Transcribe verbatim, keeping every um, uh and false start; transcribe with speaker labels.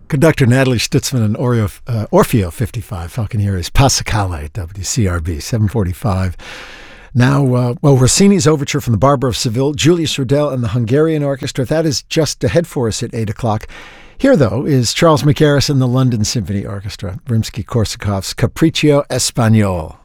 Speaker 1: Conductor Natalie Stutzman and Oreo, uh, Orfeo fifty-five, Falconieri's Passacale, W C R B, seven forty-five. Now, uh, well, Rossini's Overture from the Barber of Seville, Julius Rudel and the Hungarian Orchestra. That is just ahead for us at eight o'clock. Here, though, is Charles McGarris and the London Symphony Orchestra, Rimsky-Korsakov's Capriccio Espagnol.